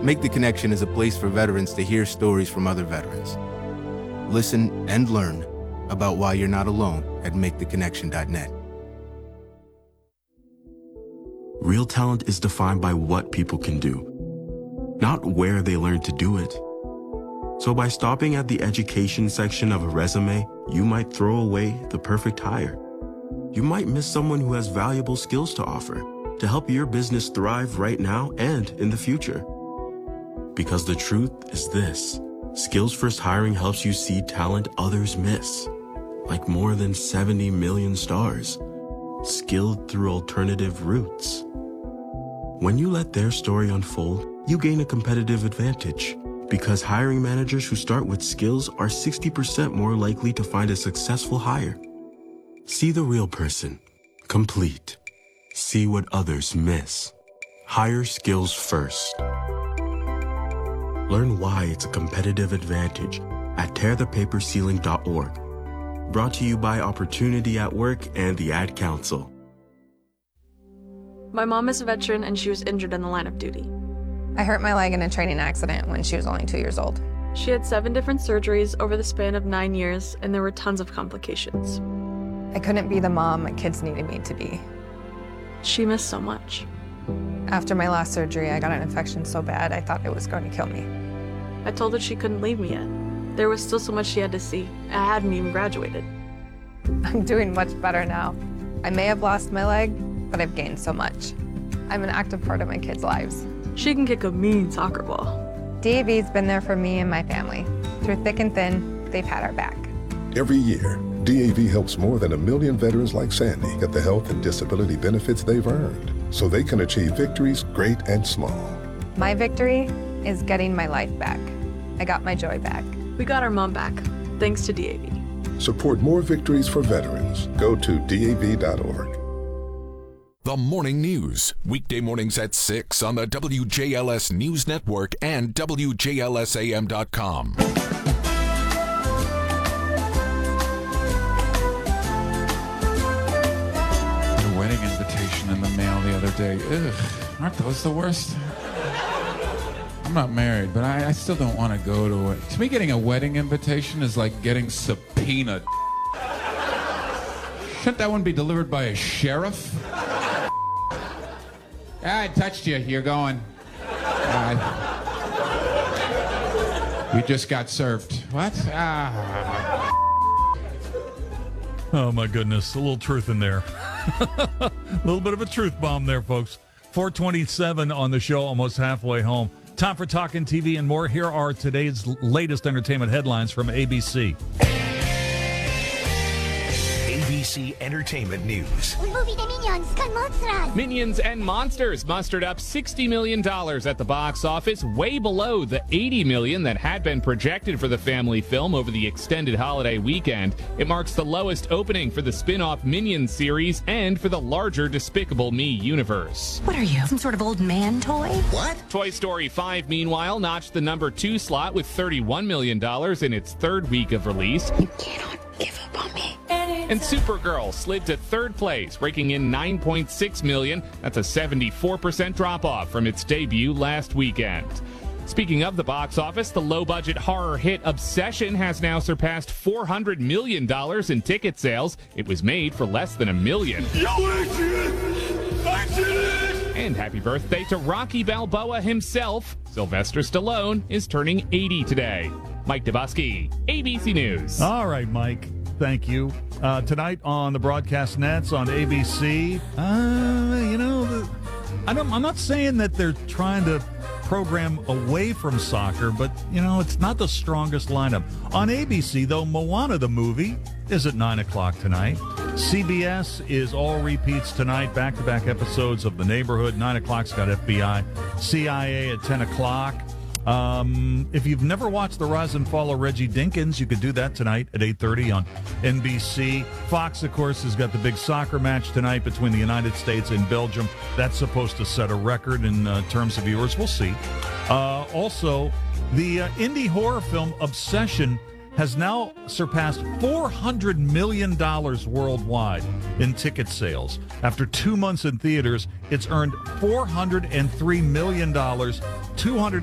Make the Connection is a place for veterans to hear stories from other veterans. Listen and learn about why you're not alone at maketheconnection.net. Real talent is defined by what people can do, not where they learn to do it. So by stopping at the education section of a resume, you might throw away the perfect hire. You might miss someone who has valuable skills to offer to help your business thrive right now and in the future. Because the truth is this: Skills First Hiring helps you see talent others miss, like more than 70 million stars, skilled through alternative routes. When you let their story unfold, you gain a competitive advantage, because hiring managers who start with skills are 60% more likely to find a successful hire. See the real person, complete. See what others miss. Hire skills first. Learn why it's a competitive advantage at tearthepaperceiling.org. Brought to you by Opportunity at Work and the Ad Council. My mom is a veteran and she was injured in the line of duty. I hurt my leg in a training accident when she was only 2 years old. She had 7 different surgeries over the span of 9 years, and there were tons of complications. I couldn't be the mom my kids needed me to be. She missed so much. After my last surgery, I got an infection so bad I thought it was going to kill me. I told her she couldn't leave me yet. There was still so much she had to see. I hadn't even graduated. I'm doing much better now. I may have lost my leg, but I've gained so much. I'm an active part of my kids' lives. She can kick a mean soccer ball. DAV's been there for me and my family. Through thick and thin, they've had our back. Every year, DAV helps more than 1 million veterans like Sandy get the health and disability benefits they've earned, so they can achieve victories great and small. My victory is getting my life back. I got my joy back. We got our mom back, thanks to DAV. Support more victories for veterans. Go to DAV.org. The Morning News, weekday mornings at 6 on the WJLS News Network and WJLSAM.com. A wedding invitation in the mail the other day. Ugh, aren't those the worst? I'm not married, but I still don't want to go to it. To me, getting a wedding invitation is like getting subpoenaed. Shouldn't that one be delivered by a sheriff? I touched you. You're going. You just got served. What? Oh, my goodness. A little truth in there. A little bit of a truth bomb there, folks. 4:27 on the show, almost halfway home. Time for Talkin' TV and more. Here are today's latest entertainment headlines from ABC. ABC Entertainment News. Minions and Monsters mustered up $60 million at the box office, way below the $80 million that had been projected for the family film over the extended holiday weekend. It marks the lowest opening for the spin-off Minions series and for the larger Despicable Me universe. What are you, some sort of old man toy? What? Toy Story 5, meanwhile, notched the number 2 slot with $31 million in its third week of release. You cannot give up on me. And Supergirl slid to third place, raking in $9.6 million. That's a 74% drop-off from its debut last weekend. Speaking of the box office, the low-budget horror hit Obsession has now surpassed $400 million in ticket sales. It was made for less than $1 million. And happy birthday to Rocky Balboa himself. Sylvester Stallone is turning 80 today. Mike Dubusky, ABC News. All right, Mike. Thank you. Tonight on the broadcast nets on ABC, I'm not saying that they're trying to program away from soccer, but, it's not the strongest lineup. On ABC, though, Moana the movie is at 9 o'clock tonight. CBS is all repeats tonight, back-to-back episodes of The Neighborhood. 9 o'clock's got FBI, CIA at 10 o'clock. If you've never watched The Rise and Fall of Reggie Dinkins, you could do that tonight at 8:30 on NBC. Fox, of course, has got the big soccer match tonight between the United States and Belgium. That's supposed to set a record in terms of viewers. We'll see. Also, the indie horror film Obsession has now surpassed $400 million worldwide in ticket sales. After 2 months in theaters, it's earned $403 million,